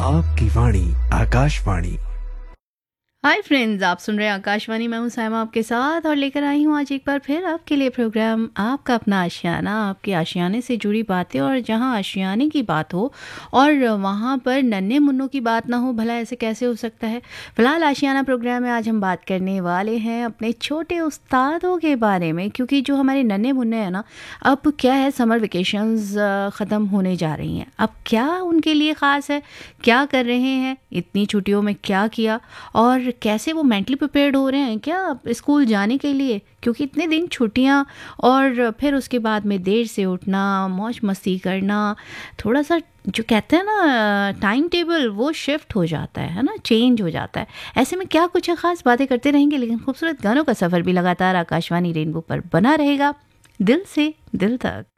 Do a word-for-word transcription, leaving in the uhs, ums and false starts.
आपकी वाणी Akashvani. Hi friends, आप सुन रहे हैं आकाशवाणी। मैं हूं साइमा आपके साथ और लेकर आई हूं आज एक बार फिर आपके लिए प्रोग्राम आपका अपना आशियाना। आपके आशियाने से जुड़ी बातें, और जहां आशियाने की बात हो और वहां पर नन्हे मुन्नों की बात ना हो, भला ऐसे कैसे हो सकता है। फिलहाल आशियाना प्रोग्राम में आज हम बात करने वाले हैं अपने छोटे उस्तादों के बारे में, क्योंकि जो हमारे नन्हे मुन्ने हैं ना, अब क्या है, समर वेकेशंस ख़त्म होने जा रही हैं। अब क्या उनके लिए ख़ास है, क्या कर रहे हैं इतनी छुट्टियों में, क्या किया, और कैसे वो मेंटली प्रिपेयर्ड हो रहे हैं क्या स्कूल जाने के लिए, क्योंकि इतने दिन छुट्टियां और फिर उसके बाद में देर से उठना, मौज मस्ती करना, थोड़ा सा जो कहते हैं ना टाइम टेबल, वो शिफ्ट हो जाता है है ना, चेंज हो जाता है। ऐसे में क्या कुछ है ख़ास, बातें करते रहेंगे, लेकिन खूबसूरत गानों का सफ़र भी लगातार आकाशवाणी रेनबो पर बना रहेगा, दिल से दिल तक।